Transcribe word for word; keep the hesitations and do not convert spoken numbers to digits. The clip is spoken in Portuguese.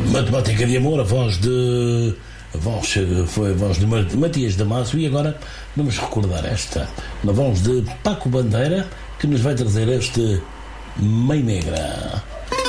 Matemática de Amor, a voz de a voz, foi a voz de Matias Damasio, e agora vamos recordar esta na voz de Paco Bandeira, que nos vai trazer este Mãe Negra.